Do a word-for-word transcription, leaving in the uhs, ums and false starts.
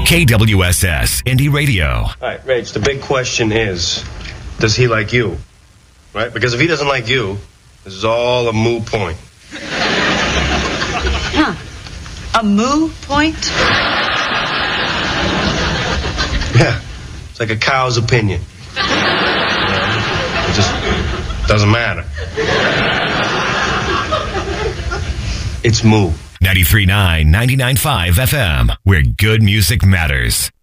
K W S S Indie Radio. All right, Rach, the big question is, does he like you? Right? Because if he doesn't like you, this is all a moot point. Huh. A moo point? Yeah. It's like a cow's opinion. You know, it just doesn't matter. It's moo. ninety-three point nine, ninety-nine point five F M, where good music matters.